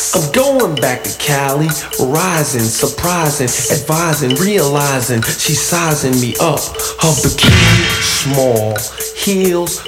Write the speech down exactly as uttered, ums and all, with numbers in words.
I'm going back to Cali, rising, surprising, advising, realizing she's sizing me up. Her bikini small, heels